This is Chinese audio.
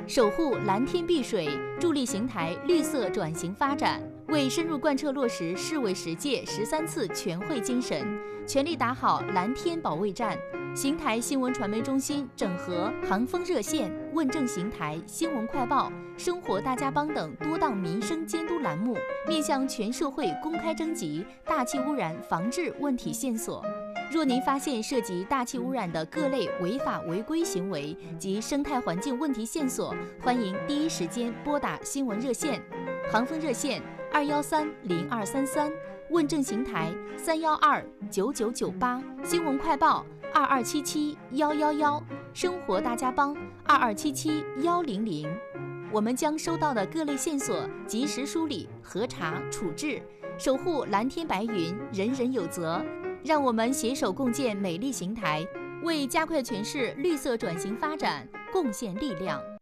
守护蓝天碧水，助力邢台绿色转型发展。为深入贯彻落实市委10届13次全会精神，全力打好蓝天保卫战。邢台新闻传媒中心整合航风热线、问政邢台、新闻快报、生活大家帮等多档民生监督栏目，面向全社会公开征集大气污染防治问题线索。若您发现涉及大气污染的各类违法违规行为及生态环境问题线索，欢迎第一时间拨打新闻热线，航风热线2130233，问政邢台3129998，新闻快报2277111，生活大家帮2277100。我们将收到的各类线索及时梳理、核查、处置，守护蓝天白云，人人有责。让我们携手共建美丽邢台，为加快全市绿色转型发展贡献力量。